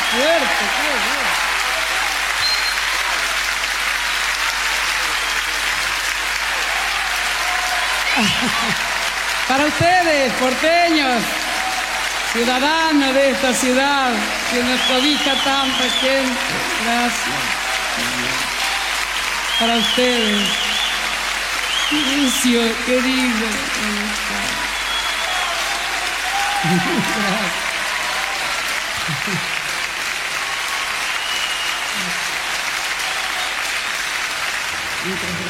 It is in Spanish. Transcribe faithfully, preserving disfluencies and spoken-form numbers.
fuerte, qué bien. Para ustedes, porteños, ciudadanos de esta ciudad, que nos cobija tan pequeño, gracias. Para ustedes, Lucio, querido. Gracias.